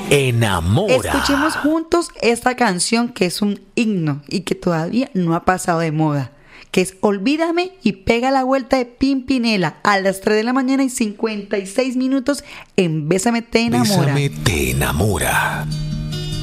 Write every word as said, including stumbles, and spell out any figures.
enamora. Escuchemos juntos esta canción que es un himno y que todavía no ha pasado de moda, que es Olvídame y pega la vuelta de Pimpinela a las tres de la mañana y cincuenta y seis minutos en Bésame te enamora. Bésame te enamora.